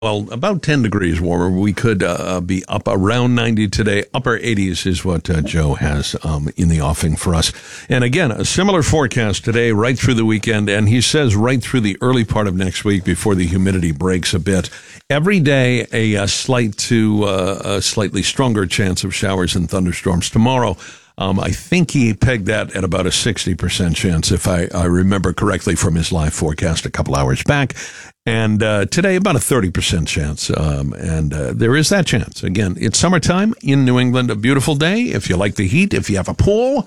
Well, about 10 degrees warmer. We could be up around 90 today. Upper 80s is what Joe has in the offing for us. And again, a similar forecast today, right through the weekend. And he says right through the early part of next week before the humidity breaks a bit. Every day, a slightly stronger chance of showers and thunderstorms. Tomorrow, I think he pegged that at about a 60% chance, if I remember correctly from his live forecast a couple hours back. And today, about a 30% chance. There is that chance. Again, it's summertime in New England, a beautiful day. If you like the heat, if you have a pool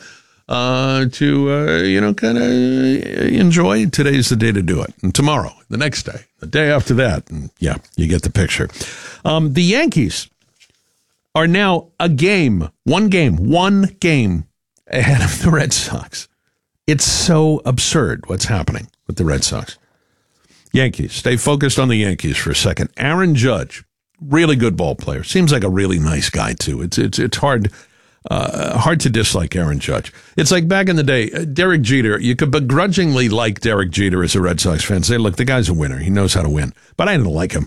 to kind of enjoy, today's the day to do it. And tomorrow, the next day, the day after that. And yeah, you get the picture. The Yankees are now one game ahead of the Red Sox. It's so absurd what's happening with the Red Sox. Yankees, stay focused on the Yankees for a second. Aaron Judge, really good ball player. Seems like a really nice guy, too. It's hard to dislike Aaron Judge. It's like back in the day, Derek Jeter, you could begrudgingly like Derek Jeter as a Red Sox fan. Say, look, the guy's a winner. He knows how to win. But I didn't like him.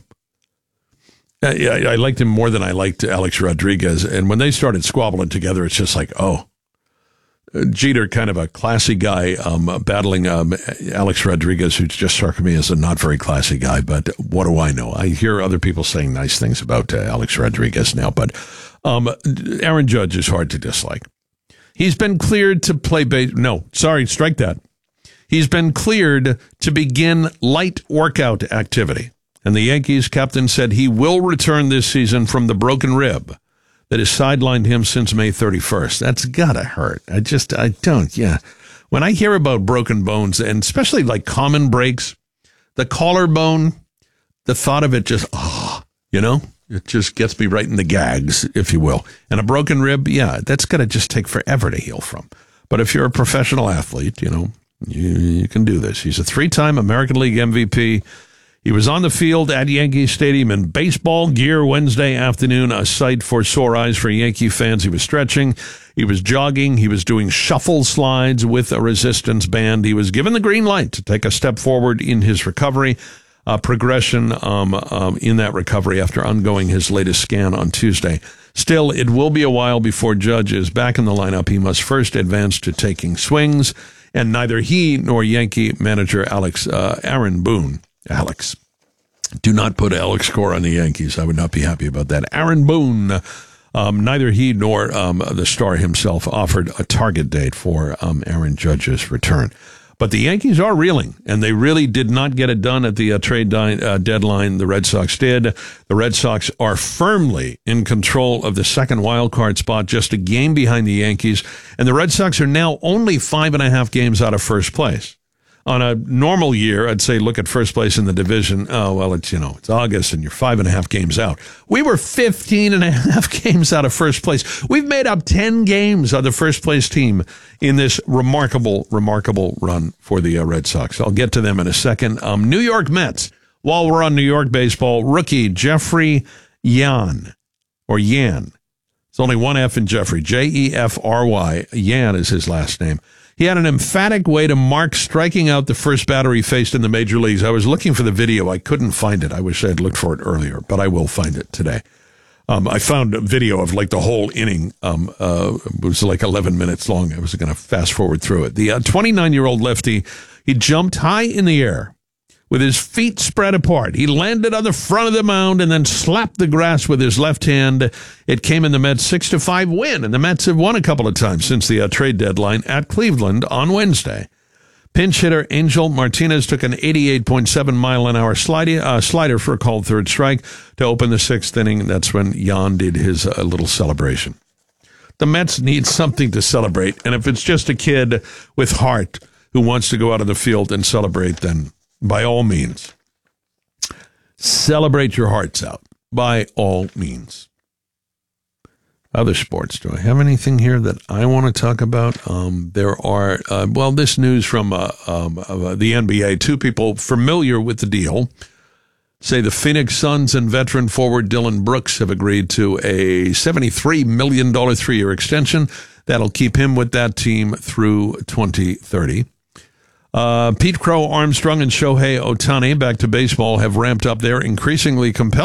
I liked him more than I liked Alex Rodriguez. And when they started squabbling together, it's just like, oh. Jeter, kind of a classy guy, battling Alex Rodriguez, who just struck me as a not very classy guy. But what do I know? I hear other people saying nice things about Alex Rodriguez now. But Aaron Judge is hard to dislike. He's been cleared to play strike that. He's been cleared to begin light workout activity. And the Yankees captain said he will return this season from the broken rib that has sidelined him since May 31st. That's gotta hurt. When I hear about broken bones, and especially like common breaks, the collarbone, the thought of it just, it just gets me right in the gags, if you will. And a broken rib, that's gotta just take forever to heal from. But if you're a professional athlete, you can do this. He's a 3-time American League MVP. He was on the field at Yankee Stadium in baseball gear Wednesday afternoon, a sight for sore eyes for Yankee fans. He was stretching, he was jogging, he was doing shuffle slides with a resistance band. He was given the green light to take a step forward in his recovery, progression in that recovery after undergoing his latest scan on Tuesday. Still, it will be a while before Judge is back in the lineup. He must first advance to taking swings, and neither he nor Yankee manager Aaron Boone. Alex. Do not put Alex Cora on the Yankees. I would not be happy about that. Aaron Boone, neither he nor the star himself offered a target date for Aaron Judge's return. But the Yankees are reeling, and they really did not get it done at the trade deadline. The Red Sox did. The Red Sox are firmly in control of the second wild card spot, just a game behind the Yankees. And the Red Sox are now only 5.5 games out of first place. On a normal year, I'd say look at first place in the division. Oh, well, it's August and you're 5.5 games out. We were 15.5 games out of first place. We've made up 10 games of the first place team in this remarkable run for the Red Sox. I'll get to them in a second. New York Mets, while we're on New York baseball, rookie Jeffrey Yan. It's only one F in Jeffrey, Jeffry. Yan is his last name. He had an emphatic way to mark striking out the first batter he faced in the major leagues. I was looking for the video. I couldn't find it. I wish I had looked for it earlier, but I will find it today. I found a video of like the whole inning. It was like 11 minutes long. I was going to fast forward through it. The 29-year-old lefty, he jumped high in the air with his feet spread apart. He landed on the front of the mound and then slapped the grass with his left hand. It came in the Mets' 6-5 win, and the Mets have won a couple of times since the trade deadline at Cleveland on Wednesday. Pinch hitter Angel Martinez took an 88.7-mile-an-hour slider for a called third strike to open the sixth inning. That's when Yan did his little celebration. The Mets need something to celebrate, and if it's just a kid with heart who wants to go out of the field and celebrate, then by all means, celebrate your hearts out. By all means. Other sports. Do I have anything here that I want to talk about? There are, this news from the NBA. Two people familiar with the deal say the Phoenix Suns and veteran forward Dillon Brooks have agreed to a $73 million 3-year extension. That'll keep him with that team through 2030. Pete Crow Armstrong and Shohei Ohtani, back to baseball, have ramped up their increasingly compelling